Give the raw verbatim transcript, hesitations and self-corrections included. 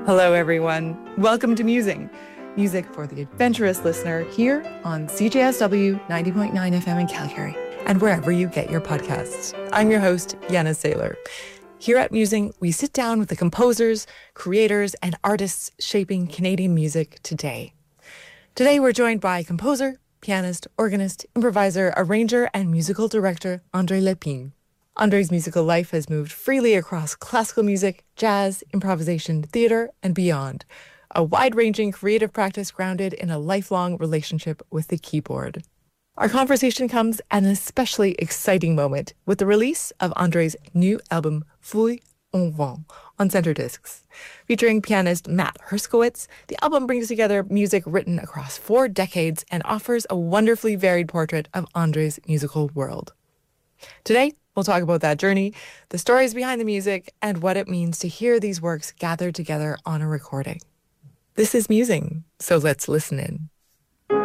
Hello, everyone. Welcome to Musing, music for the adventurous listener here on C J S W ninety point nine F M in Calgary and wherever you get your podcasts. I'm your host, Yana Saylor. Here at Musing, we sit down with the composers, creators, and artists shaping Canadian music today. Today, we're joined by composer, pianist, organist, improviser, arranger, and musical director André Lépine. André's musical life has moved freely across classical music, jazz, improvisation, theater, and beyond. A wide-ranging creative practice grounded in a lifelong relationship with the keyboard. Our conversation comes at an especially exciting moment with the release of André's new album, Fouilles en Vent, on Center Discs. Featuring pianist Matt Herskowitz, the album brings together music written across four decades and offers a wonderfully varied portrait of André's musical world. Today, we'll talk about that journey, the stories behind the music, and what it means to hear these works gathered together on a recording. This is Musing, so let's listen in.